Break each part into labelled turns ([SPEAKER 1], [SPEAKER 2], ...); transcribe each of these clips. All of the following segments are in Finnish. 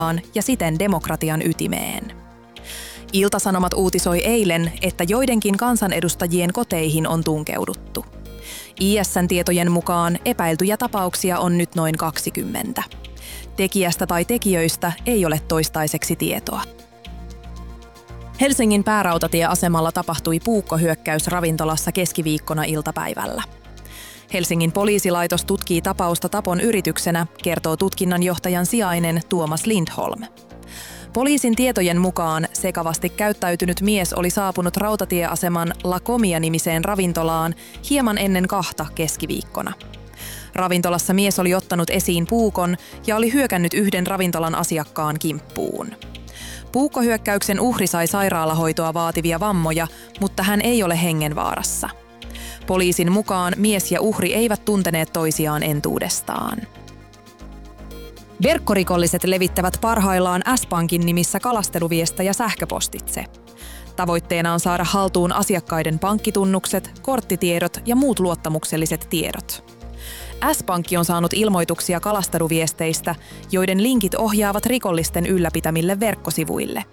[SPEAKER 1] ja siten demokratian ytimeen. Ilta-Sanomat uutisoi eilen, että joidenkin kansanedustajien koteihin on tunkeuduttu. ISN tietojen mukaan epäiltyjä tapauksia on nyt noin 20. Tekijästä tai tekijöistä ei ole toistaiseksi tietoa. Helsingin päärautatieasemalla tapahtui puukkohyökkäys ravintolassa keskiviikkona iltapäivällä. Helsingin poliisilaitos tutkii tapausta tapon yrityksenä, kertoo tutkinnanjohtajan sijainen Tuomas Lindholm. Poliisin tietojen mukaan sekavasti käyttäytynyt mies oli saapunut rautatieaseman La Comia-nimiseen ravintolaan hieman ennen 2 keskiviikkona. Ravintolassa mies oli ottanut esiin puukon ja oli hyökännyt yhden ravintolan asiakkaan kimppuun. Puukkohyökkäyksen uhri sai sairaalahoitoa vaativia vammoja, mutta hän ei ole hengenvaarassa. Poliisin mukaan mies ja uhri eivät tunteneet toisiaan entuudestaan. Verkkorikolliset levittävät parhaillaan S-Pankin nimissä kalasteluviestejä sähköpostitse. Tavoitteena on saada haltuun asiakkaiden pankkitunnukset, korttitiedot ja muut luottamukselliset tiedot. S-Pankki on saanut ilmoituksia kalasteluviesteistä, joiden linkit ohjaavat rikollisten ylläpitämille verkkosivuille.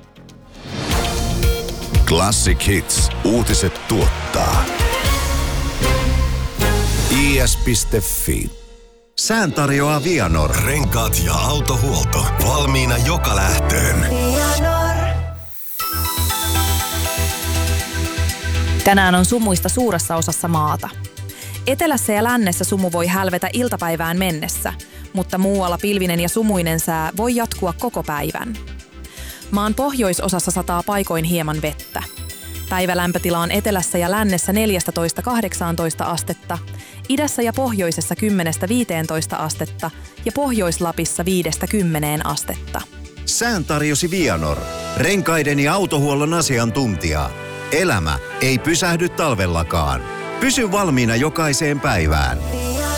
[SPEAKER 2] Classic Hits. Uutiset tuottaa. is.fi. Sään tarjoaa Vianor.
[SPEAKER 3] Renkaat ja autohuolto. Valmiina joka lähtöön. Vianor.
[SPEAKER 1] Tänään on sumuista suuressa osassa maata. Etelässä ja lännessä sumu voi hälvetä iltapäivään mennessä, mutta muualla pilvinen ja sumuinen sää voi jatkua koko päivän. Maan pohjoisosassa sataa paikoin hieman vettä. Päivälämpötila on etelässä ja lännessä 14–18 astetta, idässä ja pohjoisessa 10–15 astetta ja Pohjois-Lapissa 5–10 astetta.
[SPEAKER 2] Sään tarjosi Vianor. Renkaiden ja autohuollon asiantuntija. Elämä ei pysähdy talvellakaan. Pysy valmiina jokaiseen päivään.